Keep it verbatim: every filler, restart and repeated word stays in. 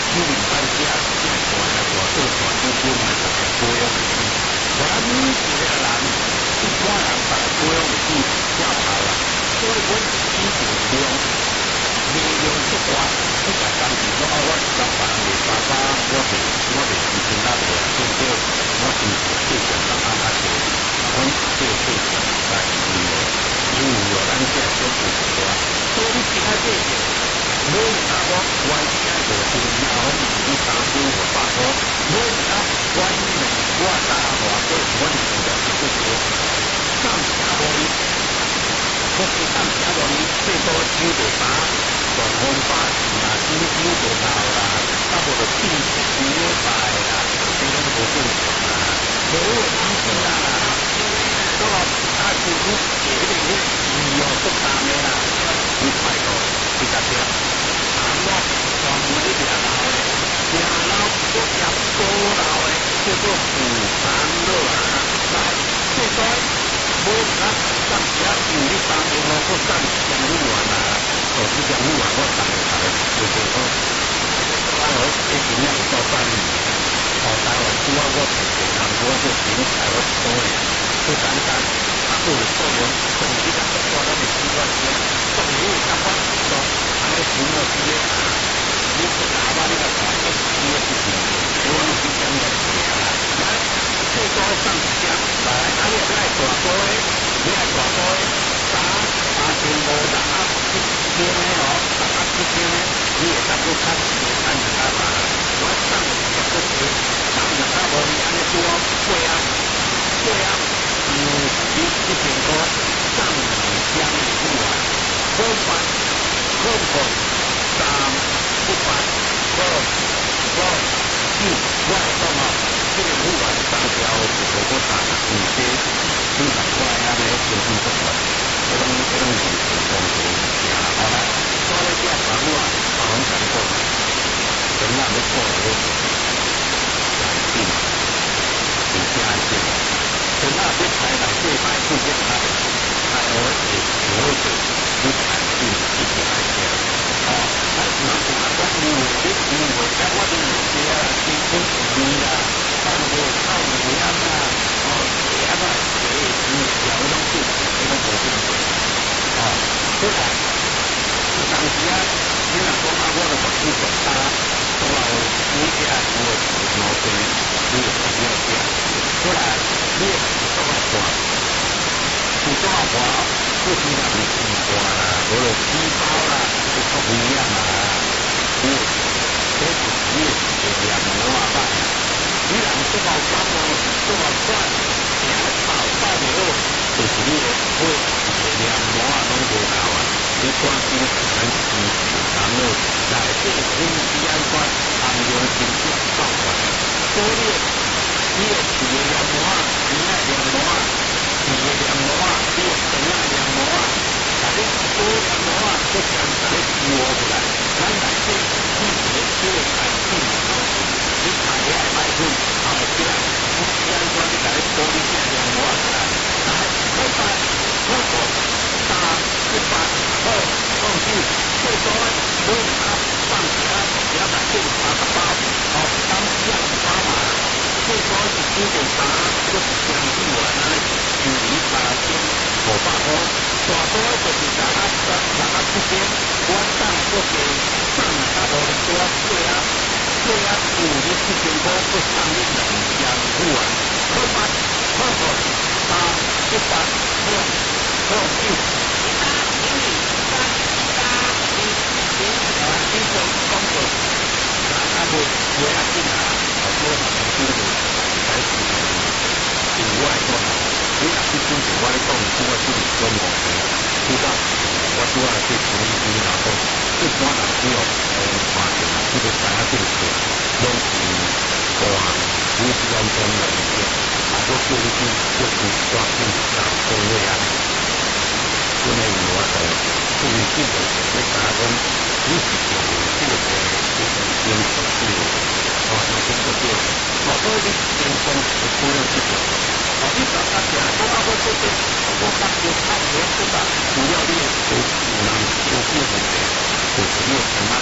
你明白这这大来大做大主管嘛，就系培养的起。咱每一个人，一般人把培养的起正好啦，所以阮起定量，力量出发，这个工程说哦，我一工别人袂发发，我袂我袂时间拉袂啊，对不对？我平时计算当安较济，阮这这在是的，因为有咱这种有时啊，所以你今仔这个。每啊我原先无钱，然后你三千五百块，每啊原两我打偌过，我是负责是不多，上车无哩，我是上车无哩，最多九百八，大风八十啦，九九就到啦，差不多定时几礼拜啦，这种无正常啦，无有机器啦，那么他是不写的那个医药不打的啦，你拜托，你大家。我专门咧掠老的，掠老我掠多老的，叫做虎山乐啊！来，这个每啊上时啊，因为你三千五，我上江路完啦，哦，是江路完，我上个台就这个，啊，我这今年有到三年，哦，台湾主要我是做工，我做平台，我做的不简单，啊，有作用，从这个做我咱的习惯先，动物相关动。安尼钱落去咧，你去打发你个财政你个事情，我是讲个事啊。来，最多上香，来，啊你要爱大多诶，你爱大多诶，三三千五十啊一千诶哦，十啊一千诶，你会当去较钱三十啊嘛？我上个月个钱，上个啊无你安尼做过啊，过啊，嗯，一一千块上香一万，五万。空空三一八五五九，我来讲哦，这个五万三条是无够大，而且你若我安尼轻轻松松，这种这种是成功的行啦。好啦，所以这房屋啊，房屋讲过了，人那要过的来定，你加一些，人那要排来这排不要排，排我也我会你排定一起来些，哦，那是讲讲讲你你你我讲我的有些啊，天空你啦，看我看我呀嘛，哦，呀嘛，这你有拢是这种无定的，哦，对啦，当时啊，你若讲啊，我著目睭大大，到后你这啊，我毛病，你会不要这样，对啦，你也是做好看，是做好看。不是那是西瓜啦，无就鸡包啦，就不一样啦。你，这是你的两毛啊吧？你人做毛干哦，做毛干，行炒炒袂好，就是你的火是两毛啊拢无够啊。你赶紧咱支持咱们来这空气安全含量真正爆发。所以你的饲的两毛啊，你那两毛啊，饲的两毛啊，你的生啊两毛啊，但你多两毛啊，都将咱的活出来。咱来这你的这个产品啊，你买也爱买去，后边空气安全你来玻璃这两毛啊出来，来一百五十三一百二二九，最多每啊上车只要在这八十八，哦，当下是八码。最多是九点三，就是将近完安尼，距离八千五百块。大多就是十啊十十啊七千，晚上就是上啊无哩多贵啊，贵啊五日七千块，不上你两千五啊。好吧，好好，三一八二二九，一八零零三一八零零啊，这种工作，那他不不要紧啊，好多好多工作。开始另外讲，你若去申请，我咧讲，即我自己做模型，知道我拄仔去从医然后一般人只有呃看见啊，即个知影即个事，拢是大项五十万种人嘅，啊，我叫你去就是抓紧找个月啊，真诶有法度，注意这个你知影讲，你是做这个这个经手术，哦，那经手术。哦，所以你健康是不能去做。哦，你早上起来，我阿我这边，我感觉他也不大，主要你的有有人有些问题，就是你的什么